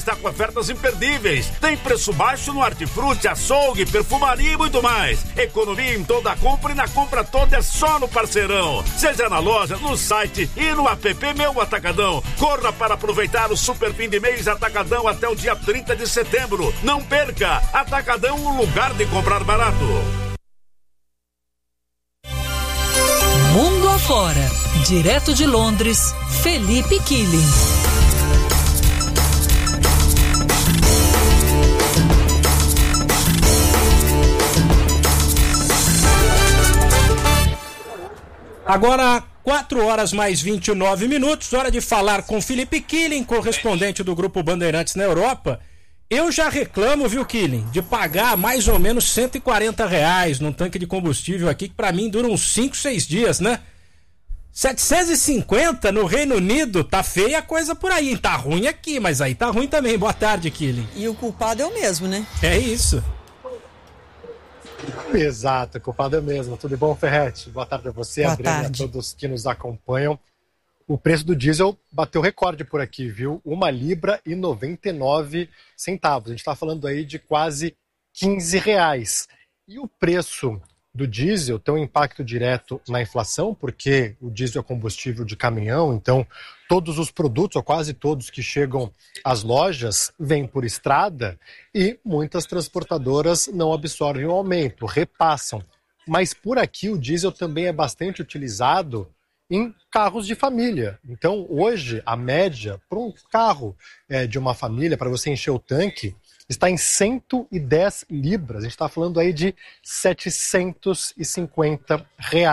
Está com ofertas imperdíveis. Tem preço baixo no hortifruti, açougue, perfumaria e muito mais. Economia em toda a compra e na compra toda é só no Parceirão. Seja na loja, no site e no app Meu Atacadão. Corra para aproveitar o super fim de mês Atacadão até o dia 30 de setembro. Não perca! Atacadão, o lugar de comprar barato. Mundo afora. Direto de Londres, Felipe Killing. Agora, 4 horas mais 29 minutos, hora de falar com Felipe Killing, correspondente do Grupo Bandeirantes na Europa. Eu já reclamo, viu, Killing, de pagar mais ou menos R$140 num tanque de combustível aqui, que pra mim dura uns 5, 6 dias, né? 750 no Reino Unido, tá feia a coisa por aí, tá ruim aqui, mas aí tá ruim também. Boa tarde, Killing. E o culpado é o mesmo, né? É isso. Exato, o culpado é mesmo. Tudo bom, Ferretti? Boa tarde a você, Adriana, a todos que nos acompanham. O preço do diesel bateu recorde por aqui, viu? R$1,99. A gente está falando aí de quase R$15. E o preço do diesel tem um impacto direto na inflação, porque o diesel é combustível de caminhão, então todos os produtos, ou quase todos que chegam às lojas, vêm por estrada e muitas transportadoras não absorvem o aumento, repassam. Mas por aqui o diesel também é bastante utilizado em carros de família. Então hoje a média para um carro de uma família, para você encher o tanque, está em 110 libras. A gente está falando aí de R$750.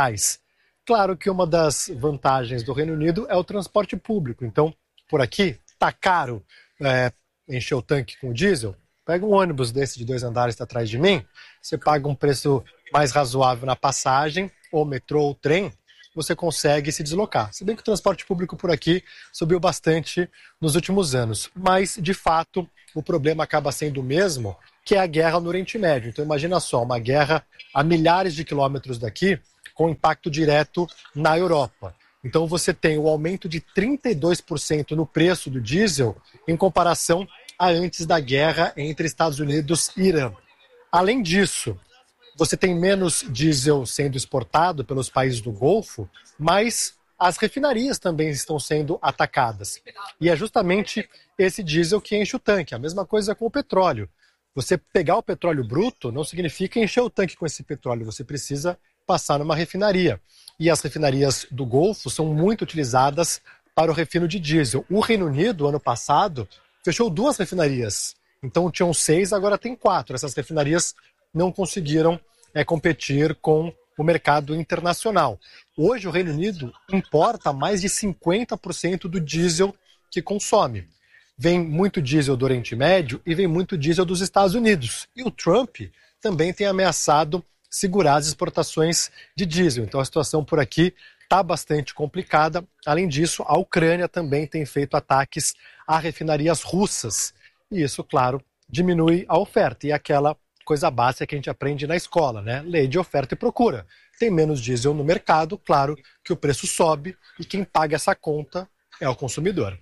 Claro que uma das vantagens do Reino Unido é o transporte público. Então, por aqui, tá caro encher o tanque com diesel. Pega um ônibus desse de 2 andares que está atrás de mim, você paga um preço mais razoável na passagem, ou metrô ou trem, você consegue se deslocar. Se bem que o transporte público por aqui subiu bastante nos últimos anos. Mas, de fato, o problema acaba sendo o mesmo, que é a guerra no Oriente Médio. Então imagina só, uma guerra a milhares de quilômetros daqui, com impacto direto na Europa. Então você tem o aumento de 32% no preço do diesel em comparação a antes da guerra entre Estados Unidos e Irã. Além disso, você tem menos diesel sendo exportado pelos países do Golfo, mas as refinarias também estão sendo atacadas. E é justamente esse diesel que enche o tanque. A mesma coisa com o petróleo. Você pegar o petróleo bruto não significa encher o tanque com esse petróleo. Você precisa passar numa refinaria. E as refinarias do Golfo são muito utilizadas para o refino de diesel. O Reino Unido, ano passado, fechou 2 refinarias. Então tinham 6, agora tem 4. Essas refinarias não conseguiram competir com o mercado internacional. Hoje o Reino Unido importa mais de 50% do diesel que consome. Vem muito diesel do Oriente Médio e vem muito diesel dos Estados Unidos. E o Trump também tem ameaçado segurar as exportações de diesel. Então a situação por aqui está bastante complicada. Além disso, a Ucrânia também tem feito ataques a refinarias russas. E isso, claro, diminui a oferta. E aquela coisa básica que a gente aprende na escola, né? Lei de oferta e procura. Tem menos diesel no mercado, claro que o preço sobe e quem paga essa conta é o consumidor.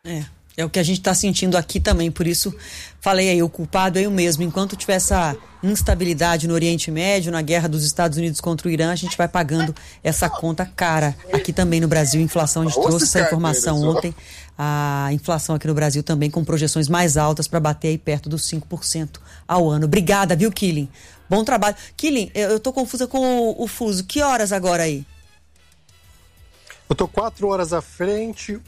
É o que a gente está sentindo aqui também, por isso falei aí, o culpado é eu mesmo. Enquanto tiver essa instabilidade no Oriente Médio, na guerra dos Estados Unidos contra o Irã, a gente vai pagando essa conta cara. Aqui também no Brasil, inflação, a gente trouxe essa informação ontem, a inflação aqui no Brasil também com projeções mais altas para bater aí perto dos 5% ao ano. Obrigada, viu, Killing? Bom trabalho. Killing, eu tô confusa com o fuso. Que horas agora aí? Eu tô 4 horas à frente,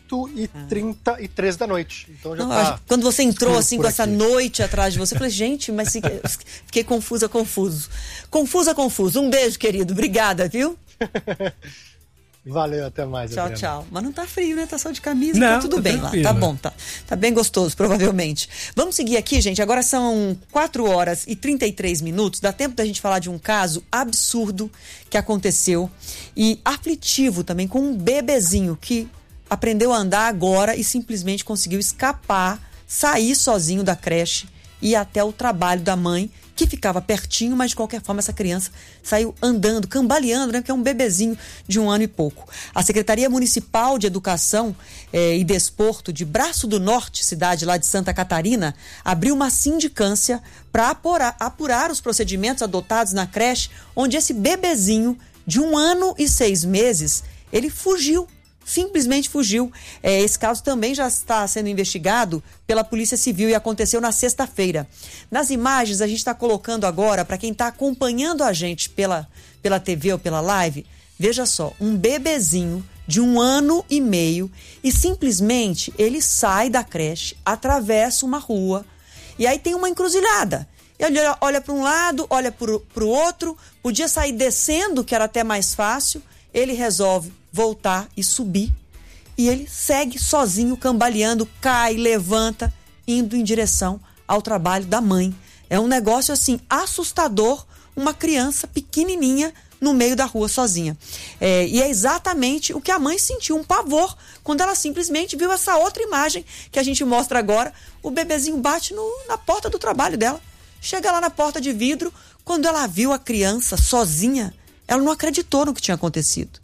8h33 da noite. Então já tá. Quando você entrou assim com essa noite atrás de você, eu falei, gente, mas fiquei confuso. Confuso. Um beijo, querido. Obrigada, viu? Valeu, até mais. Tchau, Adriana. tchau. Mas não tá frio, né? Tá só de camisa, não, tá tudo bem tranquilo. Lá. Tá bom, tá bem gostoso, provavelmente. Vamos seguir aqui, gente. Agora são 4 horas e 33 minutos. Dá tempo da gente falar de um caso absurdo que aconteceu e aflitivo também, com um bebezinho que aprendeu a andar agora e simplesmente conseguiu escapar, sair sozinho da creche e ir até o trabalho da mãe, que ficava pertinho, mas de qualquer forma essa criança saiu andando, cambaleando, né? Que é um bebezinho de 1 ano e pouco. A Secretaria Municipal de Educação e Desporto de Braço do Norte, cidade lá de Santa Catarina, abriu uma sindicância para apurar os procedimentos adotados na creche, onde esse bebezinho de 1 ano e 6 meses, ele fugiu. Simplesmente fugiu. Esse caso também já está sendo investigado pela Polícia Civil e aconteceu na sexta-feira. Nas imagens, a gente está colocando agora, para quem está acompanhando a gente pela TV ou pela live, veja só, um bebezinho de 1 ano e meio e simplesmente ele sai da creche, atravessa uma rua e aí tem uma encruzilhada. Ele olha para um lado, olha para o outro, podia sair descendo, que era até mais fácil, ele resolve voltar e subir. E ele segue sozinho, cambaleando, cai, levanta, indo em direção ao trabalho da mãe. É um negócio assim, assustador, uma criança pequenininha no meio da rua sozinha. E é exatamente o que a mãe sentiu, um pavor, quando ela simplesmente viu essa outra imagem que a gente mostra agora. O bebezinho bate na porta do trabalho dela. Chega lá na porta de vidro, quando ela viu a criança sozinha, ela não acreditou no que tinha acontecido.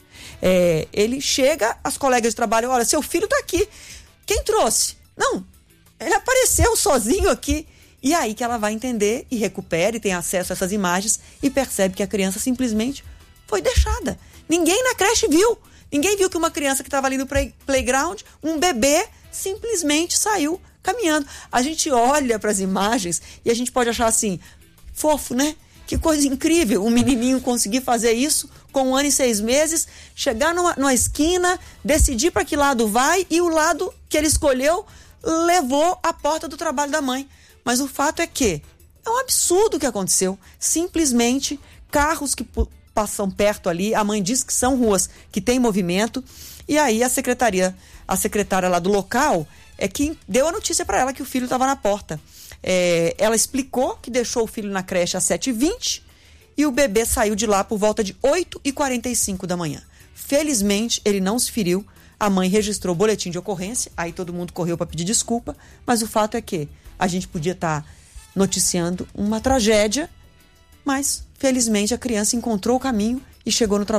Ele chega, as colegas de trabalho, olha, seu filho tá aqui. Quem trouxe? Não, ele apareceu sozinho aqui. E aí que ela vai entender e recupera e tem acesso a essas imagens e percebe que a criança simplesmente foi deixada. Ninguém na creche viu. Ninguém viu que uma criança que estava ali no playground, um bebê, simplesmente saiu caminhando. A gente olha para as imagens e a gente pode achar assim, fofo, né? Que coisa incrível, um menininho conseguir fazer isso com 1 ano e 6 meses, chegar numa esquina, decidir para que lado vai e o lado que ele escolheu levou à porta do trabalho da mãe. Mas o fato é que é um absurdo o que aconteceu. Simplesmente, carros que passam perto ali, a mãe diz que são ruas que tem movimento, e aí a secretária lá do local é que deu a notícia para ela que o filho estava na porta. Ela explicou que deixou o filho na creche às 7h20 e o bebê saiu de lá por volta de 8h45 da manhã. Felizmente, ele não se feriu. A mãe registrou o boletim de ocorrência, aí todo mundo correu para pedir desculpa, mas o fato é que a gente podia estar noticiando uma tragédia, mas felizmente a criança encontrou o caminho e chegou no trabalho.